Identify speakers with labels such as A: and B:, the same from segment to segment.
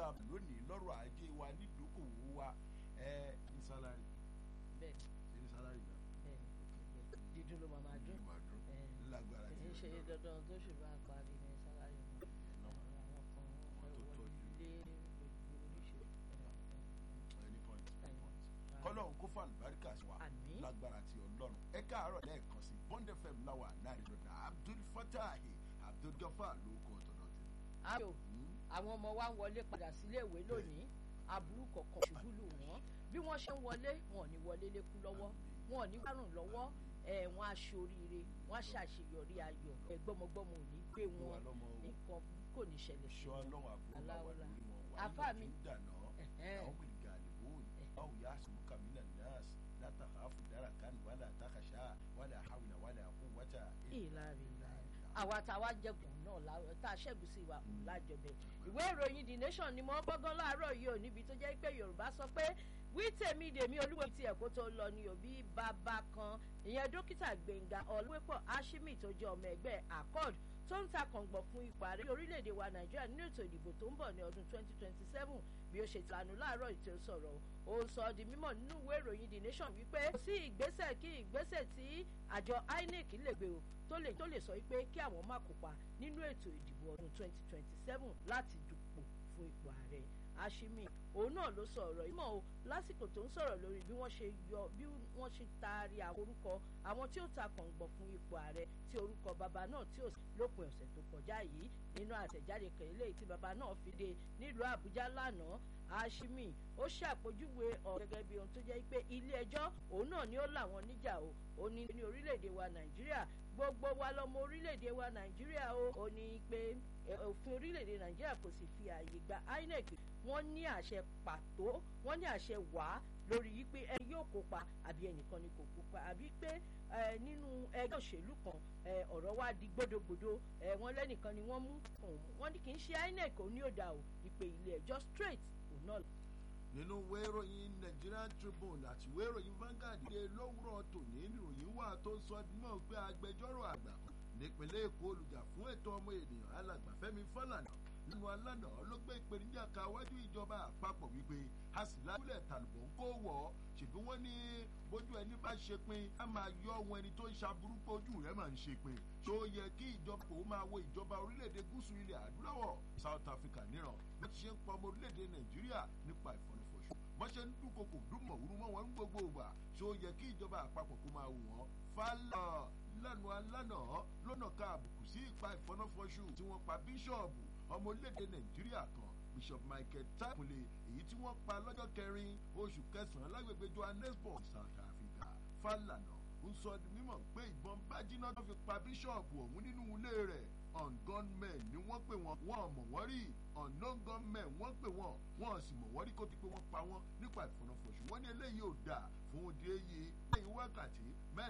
A: tá a bọ̀ lónìí lọ́rọ̀ ajé wa nídókòwò wa ní sálárì.
B: bẹ́ẹ̀ni
A: ṣe ní sálárì náà.
B: bẹ́ẹ̀ni dídùn ló máa dún.
A: lágbára
B: kì í ṣe dandan tó ṣe bá parí ní sálárì náà. àwọn kan wọlé gbogbo oríṣiríṣi.
A: kọ́lọ́hún kó fún àlùbáríkà sí wa lágbára ti ọlọ́run ẹ káàárọ̀ lẹ́ẹ̀kan sí Bond FM láwà náírà lọ́dà Abdul Fatahi Abdul Gafar ló kọ́ tọ̀dọ̀ tẹ̀.
B: ayò àwọn ọmọ wa ń wọlé padà sílé ìwé lónìí aburú kọ̀ọ̀kan ṣubú lù wọ́n bí wọ́n ṣe ń wọlé wọn ò ní wọlé lékú lọ́wọ́ wọn ò ní wárùn lọ́wọ́ wọn á ṣoríire wọn á ṣàṣeyọrí ayọ̀ gbọ́mọgbọ́mọ ò ní gbé wọn nǹkan kò ní ṣẹlẹ̀ sí wọn aláwọ̀lá àfáà mi.
A: أو يعصمك من الناس لا تخاف دركا ولا تخشى ولا حول ولا قوة
B: إلا بالله. àwa táwa jẹ̀gùn náà tá a ṣẹ́gun sí wa lájọbẹ̀. ìwé ìròyìn The Nation ni mo gbọ́gán láàárọ̀ yìí ò níbi tó jẹ́ pé Yorùbá sọ pé wí tèmi dèmi olúwo ti ẹ̀kọ́ tó lọ ní òbí bàbá kan ìyẹn dókítà Gbẹ̀ngà Ọlọ́wẹ́pọ̀ Ashimi tó jẹ́ ọmọ ẹgbẹ́ Accord tó ń ta kàngbọ̀n fún ipò ààrẹ orílẹ̀-èdè wa Nàìjíríà nínú ètò ìdìbò tó ń bọ̀ ní ọdún 2027 bí ó ṣe tìlànà láàárọ̀ ìtò sọ̀rọ̀ ó ń sọ di mímọ̀ nínú ìwé ìròyìn The Nation wípé kò sí ìgbésẹ̀ kí ìgbésẹ̀ tí àjọ INEC lè gbé o tó lè sọ wípé kí àwọn má kópa nínú ètò ìdìbò ọdún 2027 láti dupò fún ipò ààrẹ. Ashimi òun náà ló sọ ọ̀rọ̀ yìí mọ́ o lásìkò tó ń sọ̀rọ̀ lórí bí wọ́n ṣe taari àwọn orúkọ àwọn tí ó ta kàngbọ̀n fún ipò ààrẹ tí orúkọ bàbá náà tí ó sì lópin ọ̀sẹ̀ tó kọjá yìí nínú àtẹ̀jáde kan eléyìí tí bàbá náà fi dé nílùú Àbújá lánàá. Ashimi ó ṣàpèjúwe ọ̀rọ̀ gẹ́gẹ́ bí ohun tó jẹ́ pé ilé ẹjọ́ òun náà ni ó làwọn níjà o ó ní orílẹ̀-èdè wa Nàìjíríà gbogbo wa lọmọ orílẹ̀-èdè wa Nàìjíríà o ó ní pé òfin orílẹ̀-èdè Nàìjíríà kò sì fi ààyè gba INEC wọ́n ní àṣẹ pàtó wọ́n ní àṣẹ wá lórí yìí pé ẹni yóò kópa àbí ẹnìkan ni kò kópa àbí pé nínú ẹgbẹ́ òṣèlú kan ọ̀rọ̀ wá di gbódògbódò wọ́n lẹ́nìkan ni wọ́n mú wọ́n ní kì í ṣe INEC ó ní òdà o ìpè ilé ẹjọ́ straight òun náà.
A: nínú ìwé ìròyìn Nigerian Tribune àti ìwé ìròyìn Vanguard ilé lówùrọ̀ tòní ìròyìn wà tó sọ mọ́ pé agbẹjọ́rò àgbà kan nípínlẹ̀ Èkó olùjà fún ẹ̀tọ́ ọmọ ènìyàn alàgbà Fẹ́mi Fálànà nínú alánà ló gbé ìpèníjà ka wájú ìjọba àpapọ̀ wípé a sì lábúlẹ̀ tàlùbọ̀ ń kó wọ̀ ọ́ ṣèbí wọ́n ní bójú ẹni bá ṣe pin á máa yọ ohun ẹni tó ń ṣaburú pé ojú rẹ̀ máa ń ṣe pin tó yẹ kí ìjọba kò máa wo ìjọba orílẹ̀-èdè gúúsù ilẹ̀ adúláwọ̀ South Africa níran bó ti ṣe ń pa ọmọ orílẹ̀-èdè Nàìjíríà nípa ìfọ̀nàfọ̀ṣù bó ṣe ń dúnkokò dúnmọ̀wúrú mọ́ wọn ń gbogbo ìgbà tó yẹ kí ìjọba àpapọ̀ kó máa wò wọ́n Fálànà lánàá lọ́nà ká àbùkù sí ìpa ìfọ̀nàfọ̀ṣù tí wọ́n pa bíṣọ̀bù ọmọ orílẹ̀-èdè Nàìjíríà kan Bishop Michael Takunle èyí tí wọ́n pa lọ́jọ́ 4 oṣù kẹsàn-án lágbègbè Johannesburg South Africa. Fálànà ń sọ di mímọ̀ pé ìbọn bájíná tó fi pa bíṣọ̀bù ọ̀hún nínú ilé rẹ̀ ungunmen ni wọ́n pè wọ́n mọ̀ wọ́n rí unknown gunmen wọ́n pè wọ́n sì mọ̀ wọ́n rí kó ti pé wọ́n pa wọ́n nípa ìfọ̀nàfọ̀ṣù wọ́n ní eléyìí ò dáa fún òde èyí lẹ́yìn wákàtí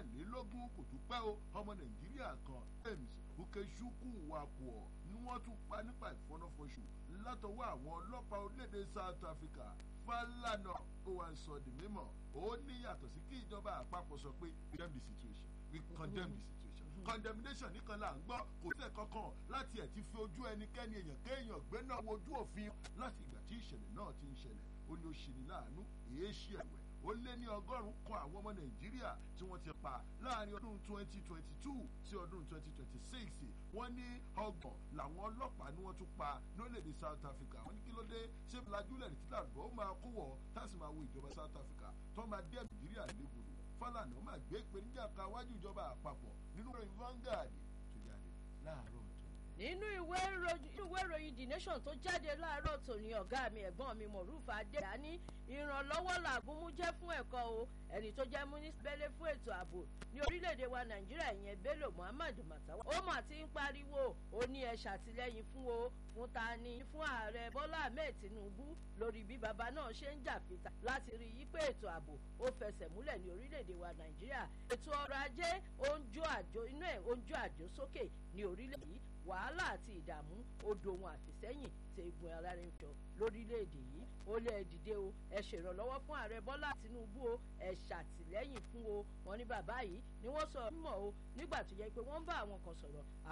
A: 24 kò tún pẹ́ o ọmọ Nàìjíríà kan James Ukechukwu Nwankwo ni wọ́n tún pa nípa ìfọ̀nàfọ̀ṣù látọwọ́ àwọn ọlọ́pàá orílẹ̀-èdè South Africa. Fálànà ó wá ń sọ di mímọ̀ ó ní yàtọ̀ sí kí ìjọba àpapọ̀ sọ pé condemn the situation we condemn the situation condemnation nìkan là ń gbọ́ kò tẹ̀ kankan láti ẹ̀ ti fi ojú ẹnikẹ́ni èèyàn kéèyàn gbé náà wojú òfin láti ìgbà tí ìṣẹ̀lẹ̀ náà ti ń ṣẹlẹ̀ ó ní ó ṣe ní láàánú èé ṣe ẹ̀wẹ̀ ó lé ní 100 kan àwọn ọmọ Nàìjíríà tí wọ́n ti pa láàrin ọdún 2022 sí ọdún 2026 wọ́n ní 30 làwọn ọlọ́pàá ni wọ́n tún pa lórílẹ̀‐èdè South Africa wọ́n ní kí ló dé ṣé lajúlẹ̀ ní títà lọ́ máa kó wọ̀ táàsì máa wo ìjọba South Africa tó máa dé Nàìjíríà légbodò Fálànà máa gbé ìpèníjà ka wájú ìjọba àpapọ̀ nínú ìròyìn Vanguard tó jáde láàárọ̀
B: nínú ìwé ìròyìn The Nation tó jáde láàárọ̀ tòní ọ̀gá mi ẹ̀gbọ́n mi Moruf Adéyàní ìrànlọ́wọ́ làgúnmú jẹ́ fún ẹ̀kọ́ o ẹni tó jẹ́ mínísítà fún ètò ààbò ní orílẹ̀-èdè wa Nàìjíríà ìyẹn Bello Muhammad Matawa ó mà ti ń pariwo ó ní ẹ ṣàtìlẹ́yìn fún ta ni fún ààrẹ Bọ́lá Ahmed Tinubu lórí bí bàbá náà ṣe ń jà fìtà láti rí i pé ètò ààbò ó fẹsẹ̀ múlẹ̀ ní orílẹ̀-èdè wa Nàìjíríà ètò ọrọ̀ ajé ó ń jó àjò sókè ní orílẹ̀-èdè yìí wàhálà àti ìdààmú odò ohun àfìsẹ́yìn tí egun alárinjọ lórílẹ̀‐èdè yìí ó lé dìde o ẹ ṣèrànlọ́wọ́ fún ààrẹ Bọ́lá Tinubu o ẹ ṣàtìlẹ́yìn fún o wọn ní bàbá yìí ni wọ́n sọ mímọ́ o nígbà tó yẹ pé wọ́n ń bá àwọn kan sọ̀rọ̀